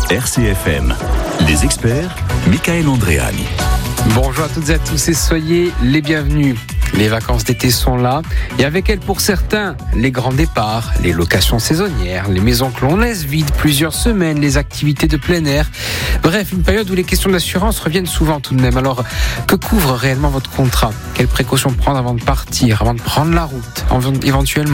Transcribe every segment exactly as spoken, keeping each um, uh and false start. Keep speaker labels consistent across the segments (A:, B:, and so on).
A: R C F M, les experts, Michael Andréani.
B: Bonjour à toutes et à tous et soyez les bienvenus. Les vacances d'été sont là et avec elles pour certains, les grands départs, les locations saisonnières, les maisons que l'on laisse vides plusieurs semaines, les activités de plein air. Bref, une période où les questions d'assurance reviennent souvent tout de même. Alors, que couvre réellement votre contrat ? Quelles précautions prendre avant de partir, avant de prendre la route, éventuellement ?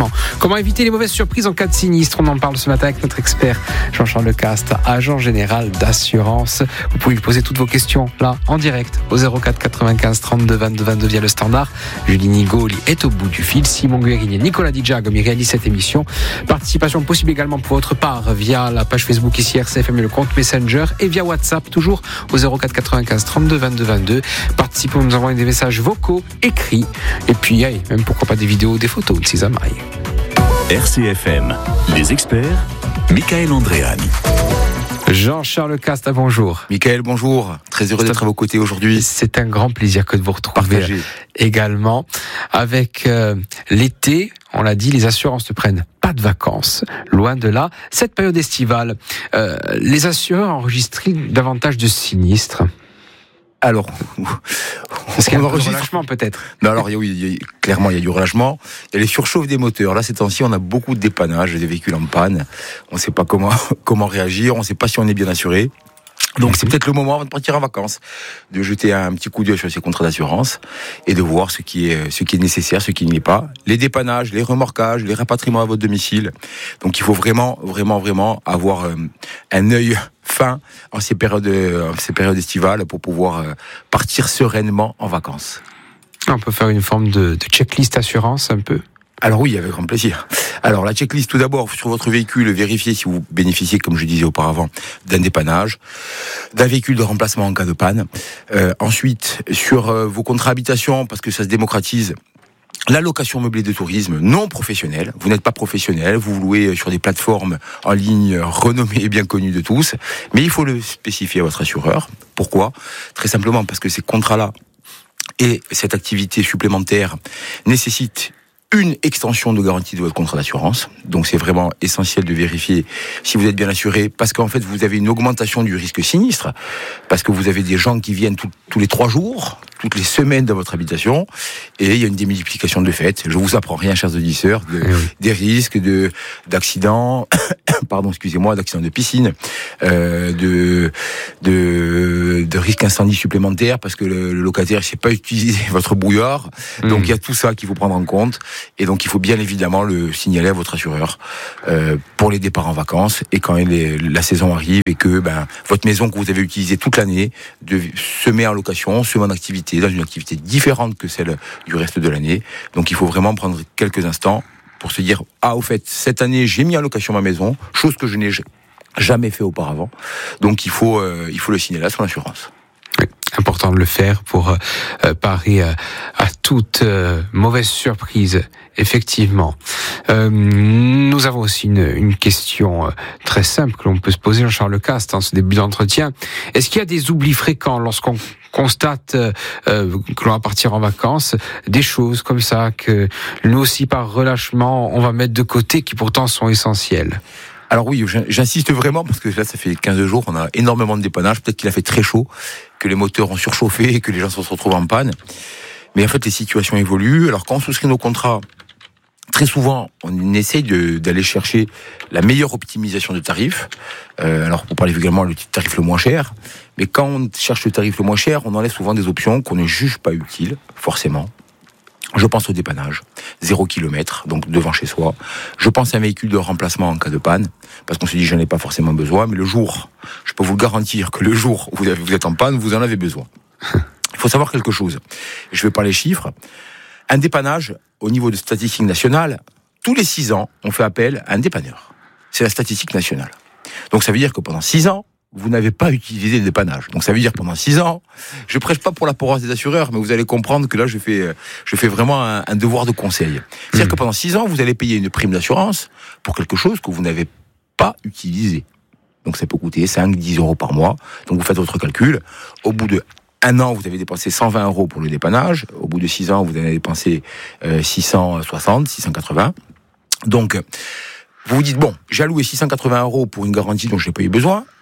B: Comment éviter les mauvaises surprises en cas de sinistre ? On en parle ce matin avec notre expert Jean-Charles Lecaste, agent général d'assurance. Vous pouvez lui poser toutes vos questions là, en direct, au zéro quatre quatre-vingt-quinze trente-deux vingt-deux vingt-deux via le standard. Julie Nigoli est au bout du fil, Simon Guérini et Nicolas Dijagom réalisent cette émission. Participation possible également pour votre part via la page Facebook ici R C F M et le compte Messenger et via WhatsApp toujours au zéro quatre quatre-vingt-quinze trente-deux vingt-deux vingt-deux. Participez en nous envoyant des messages vocaux, écrits et puis hey, même pourquoi pas des vidéos, des photos de ces amailles.
A: R C F M, les experts, Michael Andréani.
B: Jean-Charles Lecaste, bonjour.
C: Michael, bonjour. Très heureux d'être à vos côtés aujourd'hui.
B: C'est un grand plaisir que de vous retrouver
C: Partagé.
B: Également. Avec euh, l'été, on l'a dit, les assurances ne prennent pas de vacances. Loin de là. Cette période estivale, euh, les assureurs enregistrent davantage de sinistres.
C: Alors,
B: Est-ce qu'il y a
C: on
B: un peu de
C: enregistre
B: relâchement peut-être ?
C: Non, alors oui, il y a- clairement il y a du relâchement. Il y a les surchauffes des moteurs. Là, ces temps-ci, on a beaucoup de dépannage, des véhicules en panne. On ne sait pas comment comment réagir. On ne sait pas si on est bien assuré. Donc c'est peut-être le moment avant de partir en vacances de jeter un petit coup d'œil sur ces contrats d'assurance et de voir ce qui est ce qui est nécessaire, ce qui n'y est pas. Les dépannages, les remorquages, les rapatriements à votre domicile. Donc il faut vraiment vraiment vraiment avoir euh, un œil fin en ces périodes en ces périodes estivales pour pouvoir euh, partir sereinement en vacances.
B: On peut faire une forme de, de checklist assurance un peu.
C: Alors oui, avec grand plaisir. Alors la checklist, tout d'abord, sur votre véhicule, vérifiez si vous bénéficiez, comme je disais auparavant, d'un dépannage, d'un véhicule de remplacement en cas de panne. Euh, ensuite, sur euh, vos contrats habitation, parce que ça se démocratise, la location meublée de tourisme non professionnelle. Vous n'êtes pas professionnel, vous louez sur des plateformes en ligne renommées et bien connues de tous, mais il faut le spécifier à votre assureur. Pourquoi ? Très simplement parce que ces contrats-là et cette activité supplémentaire nécessitent une extension de garantie de votre contrat d'assurance. Donc c'est vraiment essentiel de vérifier si vous êtes bien assuré, parce qu'en fait vous avez une augmentation du risque sinistre, parce que vous avez des gens qui viennent tout, tous les trois jours, toutes les semaines dans votre habitation, et il y a une démultiplication de fait. Je vous apprends rien, chers auditeurs, de,
B: Oui.
C: des risques de d'accidents, pardon, excusez-moi, d'accidents de piscine, euh, de de de risques incendie supplémentaires, parce que le, le locataire ne sait pas utiliser votre brouillard. Donc
B: Mmh.
C: il y a tout ça qu'il faut prendre en compte. Et donc, il faut bien évidemment le signaler à votre assureur euh, pour les départs en vacances et quand les, la saison arrive et que ben, votre maison que vous avez utilisée toute l'année de, se met en location, se met en activité, dans une activité différente que celle du reste de l'année. Donc, il faut vraiment prendre quelques instants pour se dire « Ah, au fait, cette année, j'ai mis en location ma maison, chose que je n'ai jamais fait auparavant. » Donc, il faut, euh, il faut le signaler à son assurance.
B: Oui, important de le faire pour euh, parer à, à toute euh, mauvaise surprise, effectivement. Euh, nous avons aussi une, une question euh, très simple que l'on peut se poser, Jean-Charles Lecaste, en ce début d'entretien. Est-ce qu'il y a des oublis fréquents lorsqu'on constate euh, euh, que l'on va partir en vacances, des choses comme ça que nous aussi par relâchement on va mettre de côté qui pourtant sont essentielles?
C: Alors oui, j'insiste vraiment parce que là, ça fait quinze jours, on a énormément de dépannage. Peut-être qu'il a fait très chaud, que les moteurs ont surchauffé et que les gens se retrouvent en panne. Mais en fait, les situations évoluent. Alors quand on souscrit nos contrats, très souvent, on essaye de, d'aller chercher la meilleure optimisation de tarifs. Euh, alors pour parler vulgairement, le tarif le moins cher. Mais quand on cherche le tarif le moins cher, on enlève souvent des options qu'on ne juge pas utiles, forcément. Je pense au dépannage, zéro kilomètre, donc devant chez soi. Je pense à un véhicule de remplacement en cas de panne, parce qu'on se dit, j'en ai pas forcément besoin, mais le jour, je peux vous le garantir que le jour où vous êtes en panne, vous en avez besoin. Il faut savoir quelque chose. Je vais pas les chiffres. Un dépannage, au niveau de statistiques nationales, tous les six ans, on fait appel à un dépanneur. C'est la statistique nationale. Donc ça veut dire que pendant six ans, vous n'avez pas utilisé le dépannage. Donc ça veut dire pendant six ans, je prêche pas pour la paroisse des assureurs, mais vous allez comprendre que là je fais, je fais vraiment un, un devoir de conseil. C'est-à-dire mmh. que pendant six ans, vous allez payer une prime d'assurance pour quelque chose que vous n'avez pas utilisé. Donc ça peut coûter cinq, dix euros par mois. Donc vous faites votre calcul. Au bout de un an, vous avez dépensé cent vingt euros pour le dépannage. Au bout de six ans, vous avez dépensé euh, six cent soixante, six cent quatre-vingts. Donc vous vous dites, bon, j'ai alloué six cent quatre-vingts euros pour une garantie dont je n'ai pas eu besoin.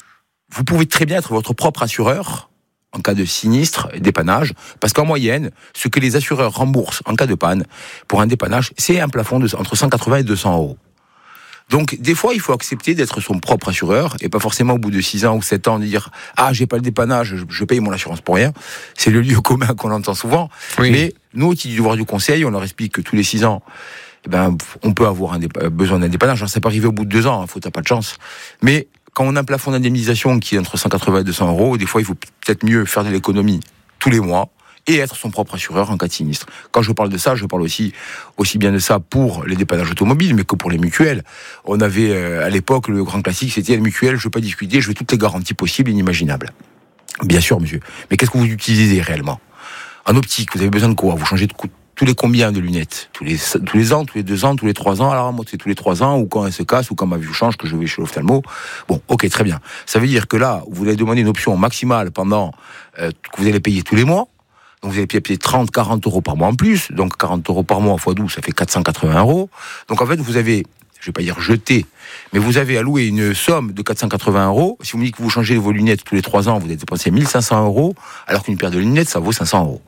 C: vous pouvez très bien être votre propre assureur en cas de sinistre, dépannage, parce qu'en moyenne, ce que les assureurs remboursent en cas de panne, pour un dépannage, c'est un plafond de, entre cent quatre-vingts et deux cents euros. Donc, des fois, il faut accepter d'être son propre assureur, et pas forcément au bout de six ans ou sept ans de dire « Ah, j'ai pas le dépannage, je, je paye mon assurance pour rien ». C'est le lieu commun qu'on entend souvent. Oui. Mais nous, au titre du devoir du conseil, on leur explique que tous les six ans, eh ben, on peut avoir un dépa- besoin d'un dépannage. Ça peut arriver au bout de deux ans, hein, faut t'as pas de chance. Mais quand on a un plafond d'indemnisation qui est entre cent quatre-vingts et deux cents euros, des fois, il faut peut-être mieux faire de l'économie tous les mois et être son propre assureur en cas de sinistre. Quand je parle de ça, je parle aussi, aussi bien de ça pour les dépannages automobiles, mais que pour les mutuelles. On avait, euh, à l'époque, le grand classique, c'était la mutuelle, je veux pas discuter, je veux toutes les garanties possibles et inimaginables. Bien sûr, monsieur. Mais qu'est-ce que vous utilisez réellement? En optique, vous avez besoin de quoi? Vous changez de coup tous les combien de lunettes? Tous les, tous les ans, tous les deux ans, tous les trois ans? Alors, moi, c'est tous les trois ans, ou quand elle se casse, ou quand ma vue change, que je vais chez l'ophtalmo. Bon, ok, très bien. Ça veut dire que là, vous allez demander une option maximale pendant, euh, que vous allez payer tous les mois. Donc, vous allez payer trente, quarante euros par mois en plus. Donc, quarante euros par mois fois douze, ça fait quatre cent quatre-vingts euros. Donc, en fait, vous avez, je vais pas dire jeté, mais vous avez alloué une somme de quatre cent quatre-vingts euros. Si vous me dites que vous changez vos lunettes tous les trois ans, vous allez dépenser mille cinq cents euros, alors qu'une paire de lunettes, ça vaut cinq cents euros.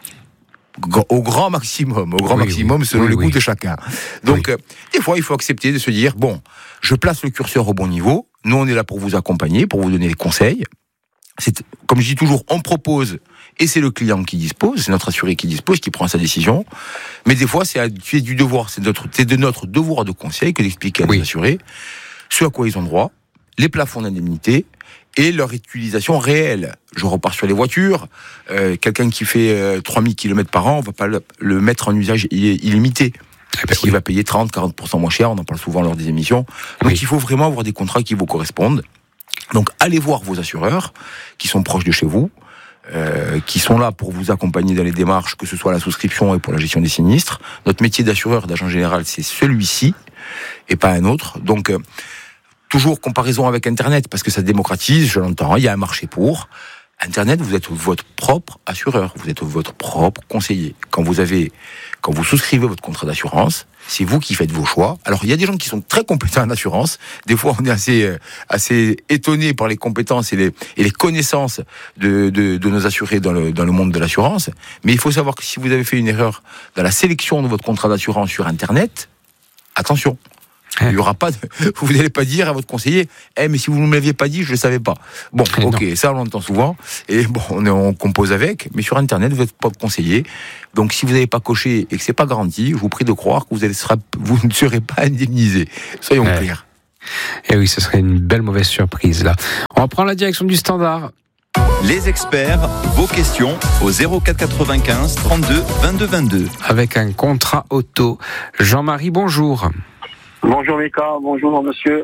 C: Au grand maximum, au grand oui, maximum, oui. selon oui, les goûts oui. de chacun. Donc, oui. euh, des fois, il faut accepter de se dire, bon, je place le curseur au bon niveau. Nous, on est là pour vous accompagner, pour vous donner les conseils. C'est, comme je dis toujours, on propose, et c'est le client qui dispose, c'est notre assuré qui dispose, qui prend sa décision. Mais des fois, c'est, à, c'est du devoir, c'est, notre, c'est de notre devoir de conseil que d'expliquer à oui. nos assurés ce à quoi ils ont droit, les plafonds d'indemnité, et leur utilisation réelle. Je repars sur les voitures. Euh, quelqu'un qui fait euh, trois mille kilomètres par an, on va pas le, le mettre en usage illimité. Parce qu'il va payer trente à quarante pour cent moins cher, on en parle souvent lors des émissions. Donc oui. il faut vraiment avoir des contrats qui vous correspondent. Donc allez voir vos assureurs, qui sont proches de chez vous, euh, qui sont là pour vous accompagner dans les démarches, que ce soit la souscription et pour la gestion des sinistres. Notre métier d'assureur, d'agent général, c'est celui-ci, et pas un autre. Donc... Euh, Toujours comparaison avec Internet, parce que ça démocratise, je l'entends, il y a un marché pour. Internet, vous êtes votre propre assureur, vous êtes votre propre conseiller. Quand vous avez, quand vous souscrivez votre contrat d'assurance, c'est vous qui faites vos choix. Alors, il y a des gens qui sont très compétents en assurance. Des fois, on est assez, assez étonné par les compétences et les, et les connaissances de, de, de nos assurés dans le, dans le monde de l'assurance. Mais il faut savoir que si vous avez fait une erreur dans la sélection de votre contrat d'assurance sur Internet, attention. Il y aura pas de, vous n'allez pas dire à votre conseiller, eh, mais si vous ne me l'aviez pas dit, je le savais pas. Bon, ok, non. Ça on l'entend souvent. Et bon, on, est, on compose avec, mais sur Internet, vous êtes pas conseiller. Donc, si vous n'avez pas coché et que c'est pas garanti, je vous prie de croire que vous allez, vous ne serez pas indemnisé. Soyons ouais. clairs.
B: Et oui, ce serait une belle mauvaise surprise, là. On va prendre la direction du standard.
A: Les experts, vos questions au zéro quatre quatre-vingt-quinze trente-deux vingt-deux vingt-deux.
B: Avec un contrat auto. Jean-Marie, bonjour.
D: Bonjour Mika, bonjour monsieur.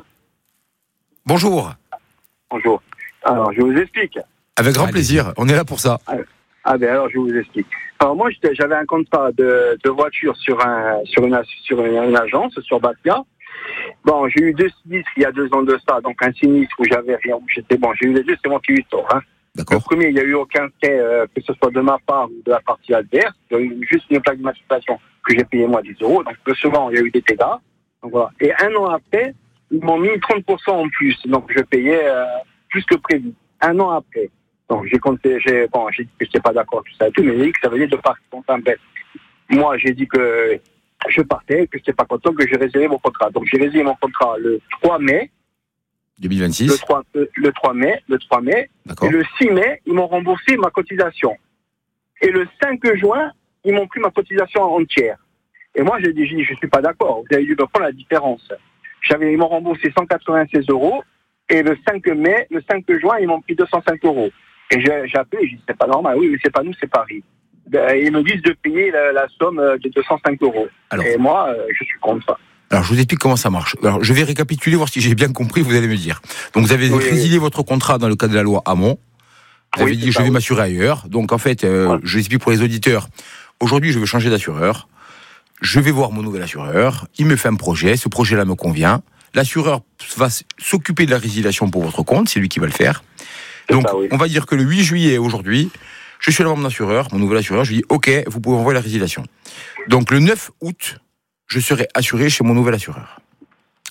C: Bonjour.
D: Bonjour. Alors je vous explique.
C: Avec grand Allez. plaisir, on est là pour ça.
D: Ah ben alors je vous explique. Alors moi j'avais un contrat de, de voiture sur un sur une sur une, une agence sur Bastia. Bon, j'ai eu deux sinistres il y a deux ans de ça, donc un sinistre où j'avais rien, où j'étais bon, j'ai eu les deux, c'est moi qui ai eu tort. Hein.
C: D'accord.
D: Le premier, il n'y a eu aucun fait, euh, que ce soit de ma part ou de la partie adverse. Il y a eu juste une plaque d'immatriculation que j'ai payé moi dix euros. Donc le second, il y a eu des dégâts. Donc, voilà. Et un an après, ils m'ont mis trente pour cent en plus. Donc, je payais euh, plus que prévu. Un an après. Donc, j'ai compté, j'ai, bon, j'ai dit que je n'étais pas d'accord, tout ça et tout, mais j'ai dit que ça veut dire de partir. Moi, j'ai dit que je partais, que je n'étais pas content, que j'ai résilié mon contrat. Donc, j'ai résilié mon contrat le trois mai.
C: deux mille vingt-six.
D: Le trois, euh, le trois mai. Le trois mai.
C: D'accord.
D: Et le six mai, ils m'ont remboursé ma cotisation. Et le cinq juin, ils m'ont pris ma cotisation entière. Et moi, j'ai dit, je suis pas d'accord. Vous avez dû me prendre la différence. J'avais, ils m'ont remboursé cent quatre-vingt-seize euros. Et le cinq mai, le cinq juin, ils m'ont pris deux cent cinq euros. Et j'ai, j'ai appelé, j'ai dit, c'est pas normal. Oui, mais c'est pas nous, c'est Paris. Et ils me disent de payer la, la somme de deux cent cinq euros. Alors, et moi, je suis contre ça.
C: Alors, je vous explique comment ça marche. Alors, je vais récapituler, voir si j'ai bien compris, vous allez me dire. Donc, vous avez oui, résilié oui. votre contrat dans le cadre de la loi Hamon. Vous oui, avez dit, ça, je vais oui. m'assurer ailleurs. Donc, en fait, euh, ouais. je l'explique pour les auditeurs. Aujourd'hui, je veux changer d'assureur. Je vais voir mon nouvel assureur, il me fait un projet, ce projet-là me convient. L'assureur va s'occuper de la résiliation pour votre compte, c'est lui qui va le faire. Donc, ça, oui. on va dire que le huit juillet, aujourd'hui, je suis là mon assureur, mon nouvel assureur, je lui dis, ok, vous pouvez envoyer la résiliation. Donc, le neuf août, je serai assuré chez mon nouvel assureur.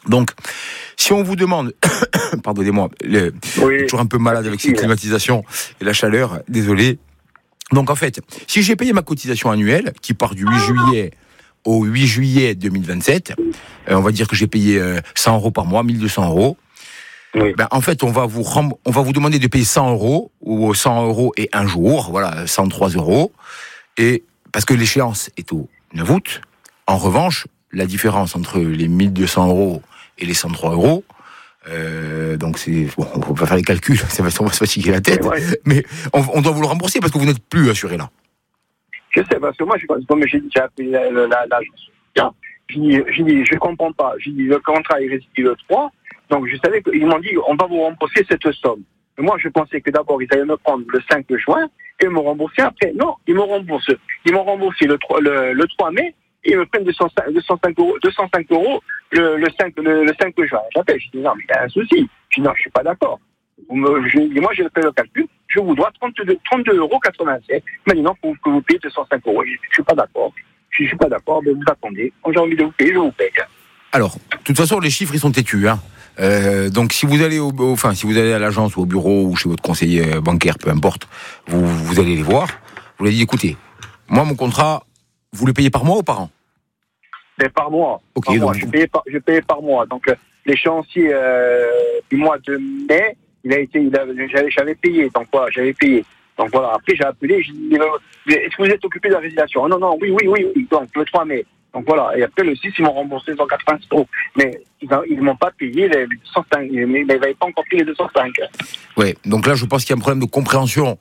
C: Donc, si on vous demande, pardonnez-moi, le,
D: Oui.
C: toujours un peu malade avec ces climatisations et la chaleur, désolé. Donc en fait, si j'ai payé ma cotisation annuelle, qui part du huit juillet au huit juillet deux mille vingt-sept, euh, on va dire que j'ai payé euh, cent euros par mois, mille deux cents euros.
D: Oui.
C: Ben, en fait, on va vous rem- on va vous demander de payer cent euros, ou cent euros et un jour, voilà, cent trois euros. Et parce que l'échéance est au neuf août. En revanche, la différence entre les mille deux cents euros et les cent trois euros, euh, donc c'est bon, on peut pas faire les calculs, ça va, on va se fatiguer la tête,
D: Ouais.
C: mais on, on doit vous le rembourser parce que vous n'êtes plus assuré là.
D: Je sais, parce que moi, je, comme j'ai déjà appelé l'agence, la, la, j'ai dit, j'ai dit, je comprends pas. J'ai dit, le contrat est résilié le trois, donc je savais qu'ils m'ont dit, on va vous rembourser cette somme. Mais moi, je pensais que d'abord, ils allaient me prendre le cinq juin et me rembourser après. Non, ils me remboursent. Ils m'ont remboursé le trois, le, le trois mai et ils me prennent deux cent cinq euros, deux cent cinq euros le, le, cinq, le, le cinq juin. J'appelle, je dis, non, mais il y a un souci. Je dis, non, je suis pas d'accord. Vous me, je, moi, j'ai fait le calcul, je vous dois trente-deux euros quatre-vingt-sept. Mais non, il faut que vous payiez deux cent cinq euros. Je ne suis pas d'accord. Je ne suis pas d'accord, mais vous attendez. Quand j'ai envie de vous payer, je vous paye.
C: Alors, de toute façon, les chiffres, ils sont têtus, hein. Euh, donc, si vous allez au, au, enfin, si vous allez à l'agence ou au bureau ou chez votre conseiller bancaire, peu importe, vous, vous allez les voir. Vous leur dites, écoutez, moi, mon contrat, vous le payez par mois ou par an?
D: Mais par mois.
C: Ok,
D: par
C: donc...
D: mois. Je payais par, je payais par mois. Donc, euh, l'échéancier euh, du mois de mai, il a été, il a, j'avais, j'avais payé. Donc voilà, j'avais payé. Donc voilà. Après, j'ai appelé. J'ai dit, est-ce que vous êtes occupé de la résiliation? Non, non, oui, oui, oui, oui. Donc le trois mai. Donc voilà. Et après le six, ils m'ont remboursé cent quatre-vingts euros. Mais ils ne m'ont pas payé les deux cent cinq. Mais ils n'avaient pas encore payé les deux cent cinq.
C: Ouais. Donc là, je pense qu'il y a un problème de compréhension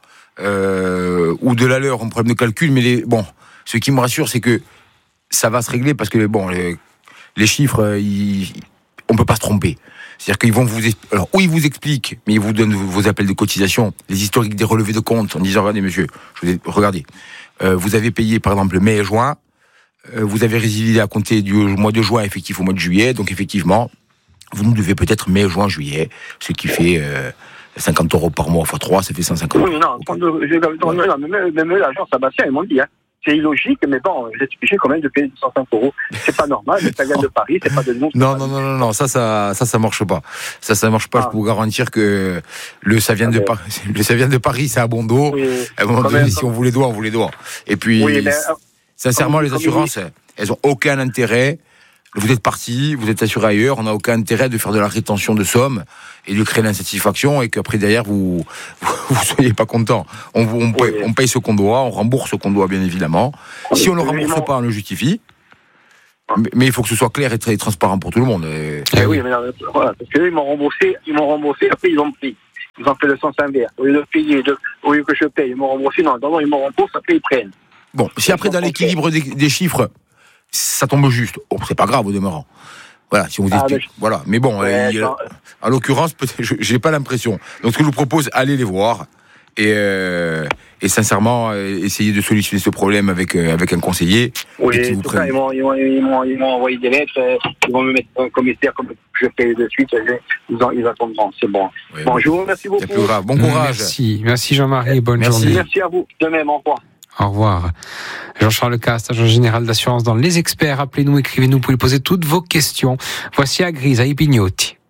C: euh, ou de la leur, un problème de calcul. Mais les, bon, ce qui me rassure, c'est que ça va se régler parce que bon, les, les chiffres, ils, on peut pas se tromper. C'est-à-dire qu'ils vont vous, alors où ils vous expliquent, mais ils vous donnent vos appels de cotisation, les historiques des relevés de compte, en disant regardez monsieur, je vous ai, regardez, euh, vous avez payé par exemple mai et juin, euh, vous avez résilié à compter du mois de juin effectif au mois de juillet, donc effectivement, vous nous devez peut-être mai, juin, juillet, ce qui fait euh, cinquante euros par mois fois trois, ça fait cent cinquante.
D: Oui, non, quand okay. je, non, non, même, même l'agence Sébastien, ils m'ont dit, hein. C'est illogique, mais bon, j'ai expliqué quand même de payer deux cent cinq euros. C'est pas normal, mais ça vient de Paris, c'est pas de nous.
C: Non, non, non, non, non, ça, ça, ça, ça marche pas. Ça, ça marche pas. Ah. Je peux vous garantir que le ça vient ah, de mais... Paris, le ça vient de Paris, c'est à bon dos. Oui, à un moment donné, même, si comme... on vous les doit, on vous les doit. Et puis, oui, mais, sincèrement, comme, les assurances, comme... elles ont aucun intérêt. Vous êtes parti, vous êtes assuré ailleurs, on n'a aucun intérêt de faire de la rétention de sommes et de créer l'insatisfaction et qu'après derrière vous vous, vous soyez pas content. On, on, paye, oui. on paye ce qu'on doit, on rembourse ce qu'on doit bien évidemment. Oui, si on ne le rembourse pas, on le justifie. Mais, mais il faut que ce soit clair et très transparent pour tout le monde. Et...
D: Eh oui, mais non, voilà, parce que ils m'ont remboursé, ils m'ont remboursé, après ils ont pris. Ils ont fait le sens inverse. Au lieu de payer, de, au lieu que je paye, ils m'ont remboursé. Non, d'abord ils m'ont remboursé, après ils prennent.
C: Bon, si après dans l'équilibre des, des chiffres, ça tombe juste. Oh, c'est pas grave au demeurant. Voilà, si on vous explique. Ah, mais... Voilà, mais bon, ouais, euh, genre... en l'occurrence, peut-être, j'ai pas l'impression. Donc, ce que je vous propose, allez les voir et, euh, et sincèrement, euh, essayez de solutionner ce problème avec euh, avec un conseiller.
D: Oui, tout prennent... ça, ils m'ont, ils, m'ont, ils, m'ont, ils m'ont envoyé des lettres, euh, ils vont me mettre un commissaire comme je fais de suite. Ils, en, ils attendront, c'est bon. Oui, bon, oui. Je vous remercie beaucoup.
C: C'est plus grave. Bon courage.
B: Merci, merci Jean-Marie. Bonne
C: merci.
B: journée.
D: Merci à vous. De même, au revoir.
B: Au revoir. Jean-Charles Cast, agent général d'assurance dans Les Experts. Appelez-nous, écrivez-nous, vous pouvez poser toutes vos questions. Voici à Grise, à Ipignotti.